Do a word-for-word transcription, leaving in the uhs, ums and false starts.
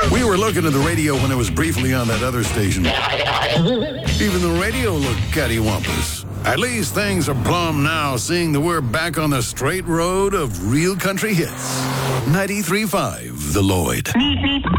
We were looking at the radio when it was briefly on that other station. Even the radio looked cattywampus. At least things are plumb now, seeing that we're back on the straight road of real country hits. ninety-three point five The Lloyd.